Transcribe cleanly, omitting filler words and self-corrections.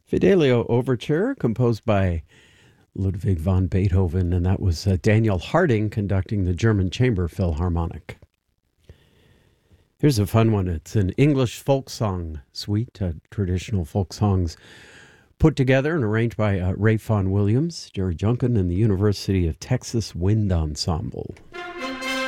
Fidelio Overture, composed by Ludwig van Beethoven, and that was Daniel Harding conducting the German Chamber Philharmonic. Here's a fun one. It's an English folk song suite, traditional folk songs put together and arranged by Ray Vaughan Williams, Jerry Junkin, and the University of Texas Wind Ensemble.